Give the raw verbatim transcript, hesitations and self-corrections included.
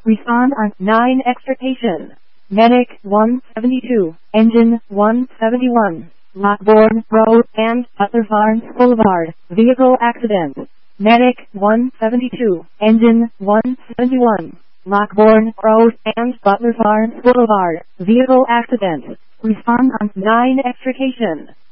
Respond on nine extrication. Medic one seventy-two, Engine one seventy-one, Lockbourne Road and Butler Farms Boulevard, Vehicle Accident. Medic one seventy-two, Engine one seventy-one, Lockbourne Road and Butler Farms Boulevard, Vehicle Accident. Respond on nine extrication.